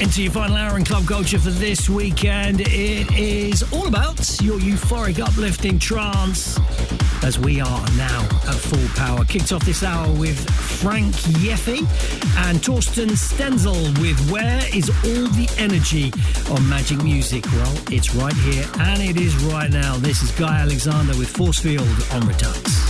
Into your final hour in Club Culture for this weekend. It is all about your euphoric, uplifting trance as we are now at full power. Kicked off this hour with Frank Yeffy and Torsten Stenzel with Where Is All the Energy on Magic Music? Well, it's right here and it is right now. This is Guy Alexander with Force Field on Redux.